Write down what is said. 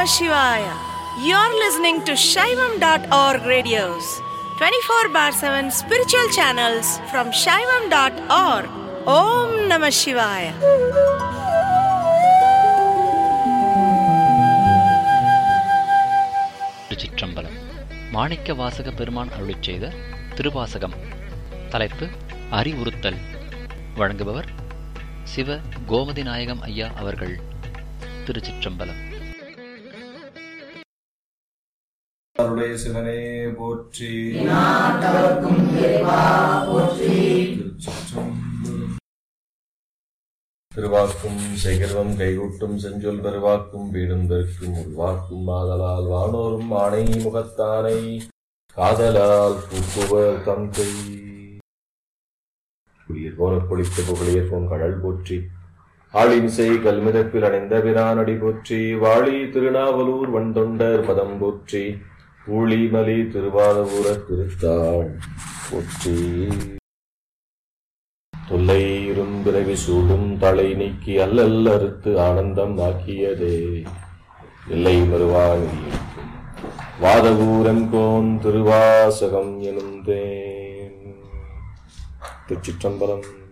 Namah Shivaya. You're listening to Shaivam.org radios, 24/7 spiritual channels from Shaivam.org. Om Namah Shivaya. திருச்சிற்றம்பலம். மாணிக்க வாசக பெருமான் அருளிச் செய்த திருவாசகம். தலைப்பு அறிவுறுத்தல். வழங்குபவர் சிவ கோமதி நாயகம் ஐயா அவர்கள். திருச்சிற்றம்பலம். அருடைய சிவனே போற்றி. திருவாக்கும் சேகர்வம் கைகூட்டும் செஞ்சொல் பெருவாக்கும் வீடும் பெருக்கும் உள்வாக்கும் ஆதலால் வானோரும் ஆணை முகத்தானை காதலால் பூக்குவர் தங்கை. குளிர் போன பொழித்த புகழியர் போன் கடல் போற்றி. ஆளிமிசை கல்மிதப்பில் அணைந்த பிரானடி போற்றி. வாழி திருநாவலூர் வண்டொண்டர் பதம் போற்றி. ஊழிமலி திருவாதபுர திருத்தாள் போற்றி. தொல்லை இரும்பிறவி சூடும் தலை நீக்கி அல்லல் அறுத்து ஆனந்தம் ஆக்கியதே எல்லை மறுவான் வாதபூரங்கோன் திருவாசகம் எனும் தேன். திருச்சிற்றம்பலம்.